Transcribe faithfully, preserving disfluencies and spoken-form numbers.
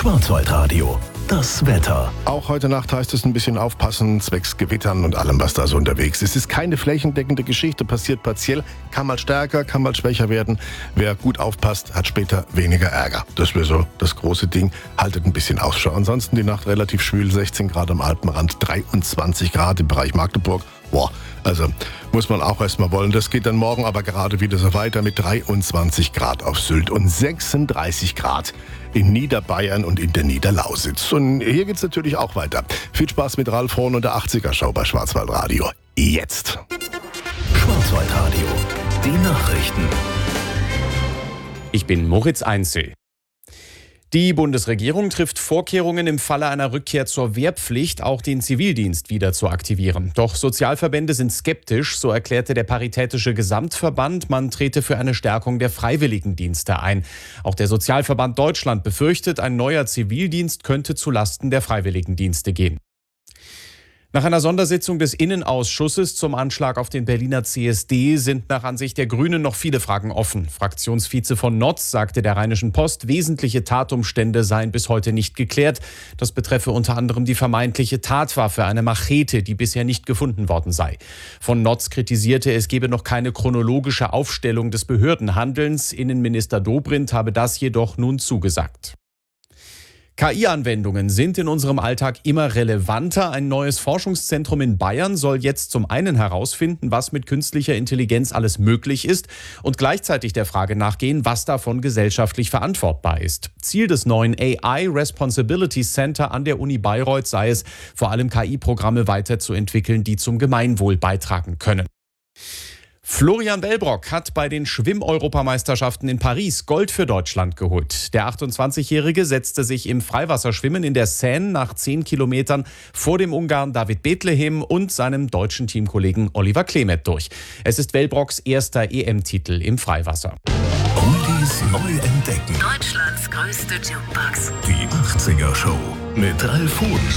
Schwarzwaldradio, das Wetter. Auch heute Nacht heißt es ein bisschen aufpassen, zwecks Gewittern und allem, was da so unterwegs ist. Es ist keine flächendeckende Geschichte, passiert partiell, kann mal stärker, kann mal schwächer werden. Wer gut aufpasst, hat später weniger Ärger. Das wäre so das große Ding. Haltet ein bisschen Ausschau. Ansonsten die Nacht relativ schwül, sechzehn Grad am Alpenrand, dreiundzwanzig Grad im Bereich Magdeburg. Boah, also muss man auch erstmal wollen. Das geht dann morgen aber gerade wieder so weiter mit dreiundzwanzig Grad auf Sylt und sechsunddreißig Grad in Niederbayern und in der Niederlausitz. Und hier geht's natürlich auch weiter. Viel Spaß mit Ralf Hohn und der achtziger-Show bei Schwarzwaldradio. Jetzt. Schwarzwaldradio, die Nachrichten. Ich bin Moritz Einzel. Die Bundesregierung trifft Vorkehrungen, im Falle einer Rückkehr zur Wehrpflicht auch den Zivildienst wieder zu aktivieren. Doch Sozialverbände sind skeptisch, so erklärte der Paritätische Gesamtverband, man trete für eine Stärkung der Freiwilligendienste ein. Auch der Sozialverband Deutschland befürchtet, ein neuer Zivildienst könnte zulasten der Freiwilligendienste gehen. Nach einer Sondersitzung des Innenausschusses zum Anschlag auf den Berliner C S D sind nach Ansicht der Grünen noch viele Fragen offen. Fraktionsvize von Notz sagte der Rheinischen Post, wesentliche Tatumstände seien bis heute nicht geklärt. Das betreffe unter anderem die vermeintliche Tatwaffe, eine Machete, die bisher nicht gefunden worden sei. Von Notz kritisierte, es gebe noch keine chronologische Aufstellung des Behördenhandelns. Innenminister Dobrindt habe das jedoch nun zugesagt. K I-Anwendungen sind in unserem Alltag immer relevanter. Ein neues Forschungszentrum in Bayern soll jetzt zum einen herausfinden, was mit künstlicher Intelligenz alles möglich ist und gleichzeitig der Frage nachgehen, was davon gesellschaftlich verantwortbar ist. Ziel des neuen A I Responsibility Center an der Uni Bayreuth sei es, vor allem K I-Programme weiterzuentwickeln, die zum Gemeinwohl beitragen können. Florian Wellbrock hat bei den Schwimm-Europameisterschaften in Paris Gold für Deutschland geholt. Der achtundzwanzigjährige setzte sich im Freiwasserschwimmen in der Seine nach zehn Kilometern vor dem Ungarn David Bethlehem und seinem deutschen Teamkollegen Oliver Klemet durch. Es ist Wellbrocks erster E M-Titel im Freiwasser. Oldies neu entdecken. Deutschlands größte Jukebox. Die achtziger-Show mit Ralf Hohn.